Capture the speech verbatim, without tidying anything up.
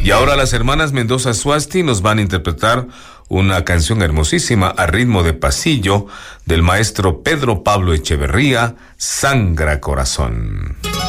Y ahora las hermanas Mendoza Suasti nos van a interpretar una canción hermosísima a ritmo de pasillo del maestro Pedro Pablo Echeverría, Sangra Corazón.